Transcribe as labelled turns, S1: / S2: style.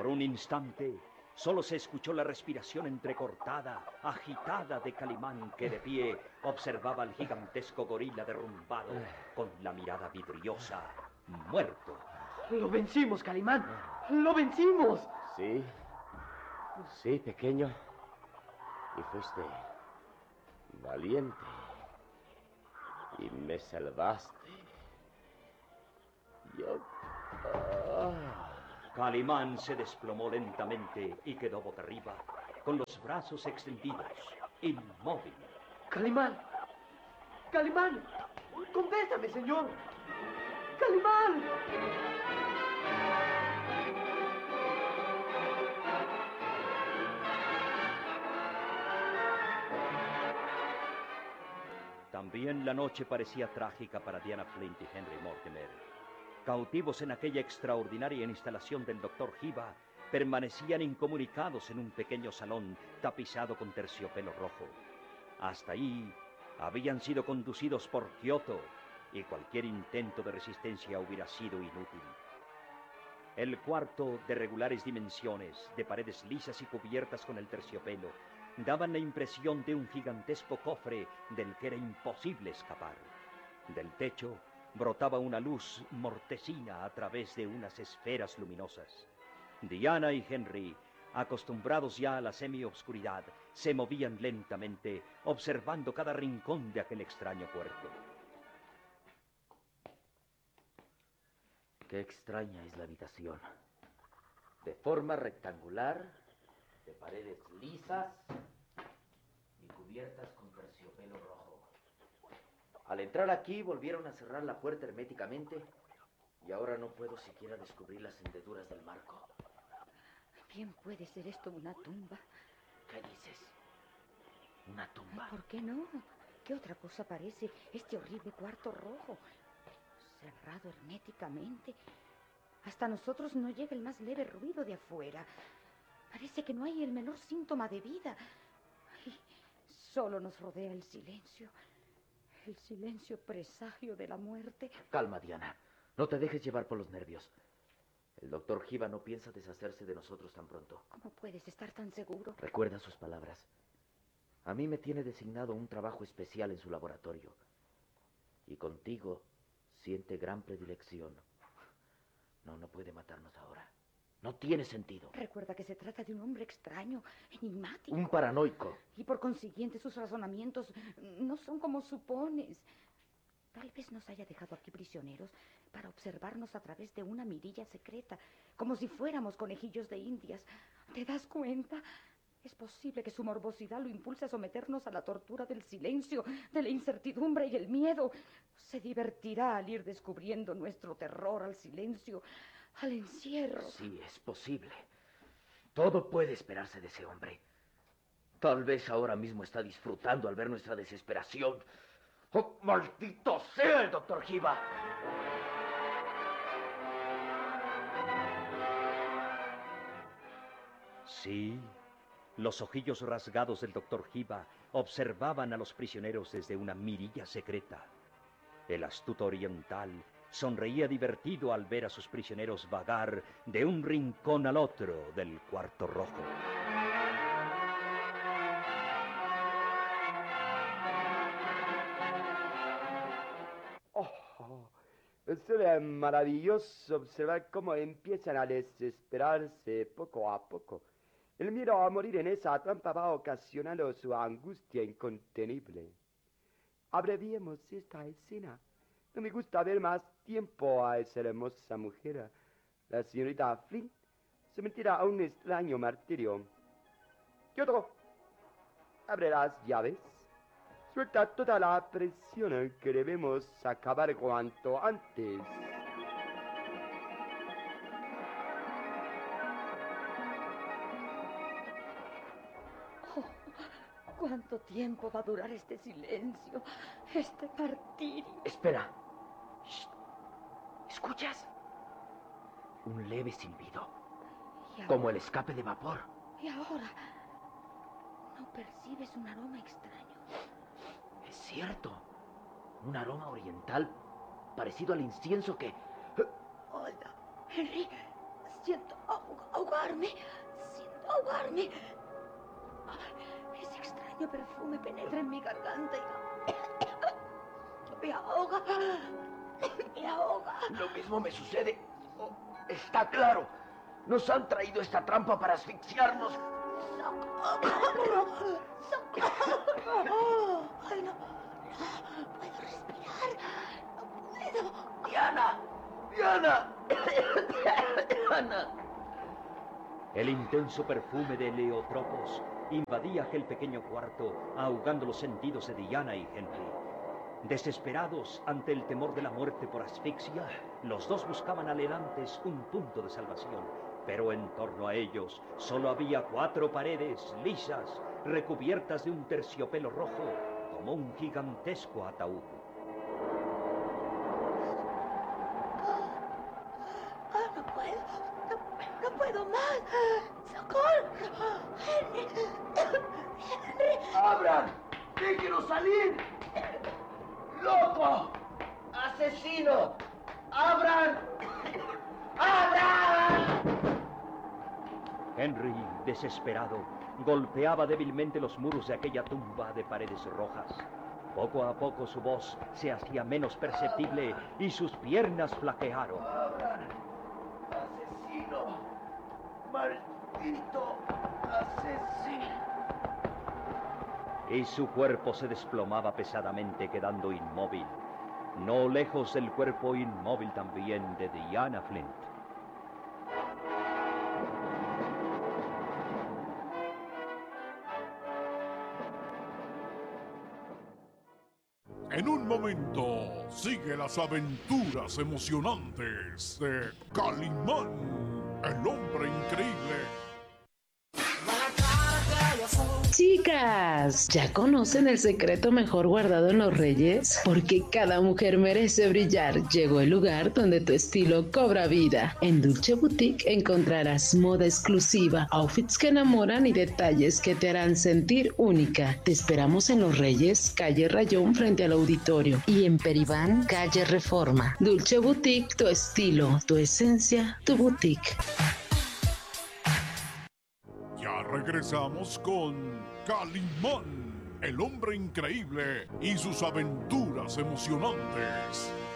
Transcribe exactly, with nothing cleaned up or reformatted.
S1: un instante, solo se escuchó la respiración entrecortada, agitada de Calimán, que de pie observaba al gigantesco gorila derrumbado, con la mirada vidriosa, muerto.
S2: ¡Lo vencimos, Calimán! ¡Lo vencimos!
S3: Sí, sí, pequeño. Y fuiste valiente. Y me salvaste. Yo... Ah.
S1: Calimán se desplomó lentamente y quedó boca arriba, con los brazos extendidos, inmóvil.
S2: ¡Calimán! ¡Calimán! ¡Contéstame, señor! ¡Calimán!
S1: También la noche parecía trágica para Diana Flint y Henry Mortimer. Cautivos en aquella extraordinaria instalación del doctor Hiva, permanecían incomunicados en un pequeño salón tapizado con terciopelo rojo. Hasta ahí habían sido conducidos por Kioto, y cualquier intento de resistencia hubiera sido inútil. El cuarto, de regulares dimensiones, de paredes lisas y cubiertas con el terciopelo, daban la impresión de un gigantesco cofre del que era imposible escapar. Del techo brotaba una luz mortecina a través de unas esferas luminosas. Diana y Henry, acostumbrados ya a la semioscuridad, se movían lentamente, observando cada rincón de aquel extraño puerto.
S4: Qué extraña es la habitación. De forma rectangular, de paredes lisas y cubiertas con terciopelo rojo. Al entrar aquí volvieron a cerrar la puerta herméticamente y ahora no puedo siquiera descubrir las hendeduras del marco.
S5: Bien puede ser esto una tumba.
S4: ¿Qué dices? ¿Una tumba?
S5: ¿Por qué no? ¿Qué otra cosa parece este horrible cuarto rojo? Cerrado herméticamente. Hasta nosotros no llega el más leve ruido de afuera. Parece que no hay el menor síntoma de vida. Ay, solo nos rodea el silencio. El silencio presagio de la muerte.
S4: Calma, Diana. No te dejes llevar por los nervios. El doctor Hiva no piensa deshacerse de nosotros tan pronto.
S5: ¿Cómo puedes estar tan seguro?
S4: Recuerda sus palabras. A mí me tiene designado un trabajo especial en su laboratorio. Y contigo siente gran predilección. No, no puede matarnos ahora. No tiene sentido.
S5: Recuerda que se trata de un hombre extraño, enigmático.
S4: Un paranoico.
S5: Y por consiguiente sus razonamientos no son como supones. Tal vez nos haya dejado aquí prisioneros para observarnos a través de una mirilla secreta, como si fuéramos conejillos de indias. ¿Te das cuenta? Es posible que su morbosidad lo impulse a someternos a la tortura del silencio, de la incertidumbre y el miedo. Se divertirá al ir descubriendo nuestro terror al silencio, al encierro.
S4: Sí, es posible. Todo puede esperarse de ese hombre. Tal vez ahora mismo está disfrutando al ver nuestra desesperación. ¡Oh, maldito sea el doctor Hiva!
S1: Sí, los ojillos rasgados del doctor Hiva observaban a los prisioneros desde una mirilla secreta. El astuto oriental sonreía divertido al ver a sus prisioneros vagar de un rincón al otro del cuarto rojo.
S6: Oh, será maravilloso observar cómo empiezan a desesperarse poco a poco. El miedo a morir en esa trampa va ocasionando su angustia incontenible. Abreviemos esta escena. No me gusta ver más tiempo a esa hermosa mujer. La señorita Flint sometida a un extraño martirio. Kioto, abre las llaves. Suelta toda la presión que debemos acabar cuanto antes.
S5: ¿Cuánto tiempo va a durar este silencio, este martirio?
S4: Espera. Shh. ¿Escuchas? Un leve silbido. Como el escape de vapor.
S5: ¿Y ahora? ¿No percibes un aroma extraño?
S4: Es cierto. Un aroma oriental parecido al incienso que...
S5: Hola, Henry. Siento ahog- ahogarme. Siento ahogarme. Ay, ese extraño perfume penetra en mi garganta y me ahoga. Me ahoga.
S4: Lo mismo me sucede. Oh, está claro. Nos han traído esta trampa para asfixiarnos.
S5: ¡Socorro! ¡Socorro! ¡Ay, no! ¡No puedo respirar! ¡No puedo!
S4: ¡Diana! ¡Diana! ¡Diana!
S1: El intenso perfume de Heliotropos invadía aquel pequeño cuarto, ahogando los sentidos de Diana y Henry. Desesperados ante el temor de la muerte por asfixia, los dos buscaban anhelantes un punto de salvación, pero en torno a ellos solo había cuatro paredes lisas, recubiertas de un terciopelo rojo, como un gigantesco ataúd.
S5: ¡Ah, no puedo! ¡No, no puedo más! ¡Socorro! ¡Henry! ¡Henry!
S4: ¡Abran! ¡Déjenos salir! ¡Loco! ¡Asesino! ¡Abran! ¡Abran!
S1: Henry, desesperado, golpeaba débilmente los muros de aquella tumba de paredes rojas. Poco a poco su voz se hacía menos perceptible y sus piernas flaquearon.
S4: ¡Abran! ¡Asesino! ¡Maldito asesino!
S1: Y su cuerpo se desplomaba pesadamente, quedando inmóvil, no lejos del cuerpo inmóvil también de Diana Flint.
S7: En un momento, sigue las aventuras emocionantes de Calimán, el hombre increíble.
S8: Chicas, ¿ya conocen el secreto mejor guardado en los Reyes? Porque cada mujer merece brillar. Llegó el lugar donde tu estilo cobra vida. En Dulce Boutique encontrarás moda exclusiva, outfits que enamoran y detalles que te harán sentir única. Te esperamos en Los Reyes, calle Rayón frente al auditorio, y en Peribán, calle Reforma. Dulce Boutique, tu estilo, tu esencia, tu boutique.
S7: Ya regresamos con Calimán, el hombre increíble y sus aventuras emocionantes.